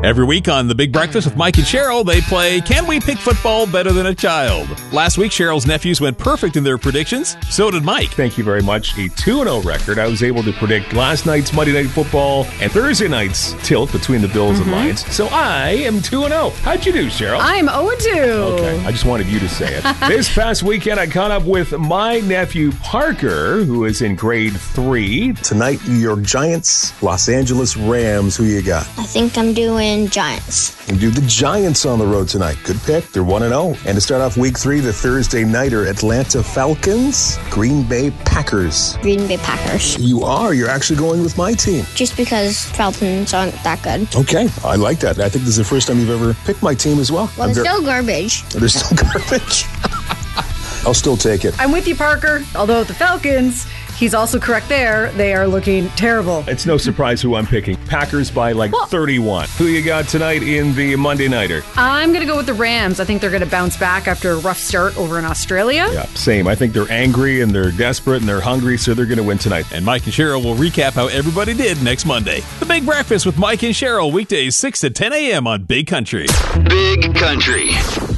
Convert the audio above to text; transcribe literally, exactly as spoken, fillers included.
Every week on The Big Breakfast with Mike and Cheryl, they play Can We Pick Football Better Than a Child? Last week, Cheryl's nephews went perfect in their predictions. So did Mike. Thank you very much. A two and oh record. I was able to predict last night's Monday Night Football and Thursday night's tilt between the Bills mm-hmm. and Lions. So I am two and oh. How'd you do, Cheryl? I'm oh and two. Okay, I just wanted you to say it. This past weekend, I caught up with my nephew, Parker, who is in grade three. Tonight, New York Giants, Los Angeles Rams. Who you got? I think I'm doing Giants. You do the Giants on the road tonight. Good pick. They're one and oh. And to start off week three, the Thursday nighter, Atlanta Falcons, Green Bay Packers. Green Bay Packers. You are. You're actually going with my team. Just because Falcons aren't that good. Okay. I like that. I think this is the first time you've ever picked my team as well. Well, I'm it's very- still garbage. They're still garbage. I'll still take it. I'm with you, Parker. Although the Falcons, he's also correct there. They are looking terrible. It's no surprise who I'm picking. Packers by like well, thirty-one. Who you got tonight in the Monday Nighter? I'm going to go with the Rams. I think they're going to bounce back after a rough start over in Australia. Yeah, same. I think they're angry and they're desperate and they're hungry, so they're going to win tonight. And Mike and Cheryl will recap how everybody did next Monday. The Big Breakfast with Mike and Cheryl, weekdays six to ten a.m. on Big Country. Big Country.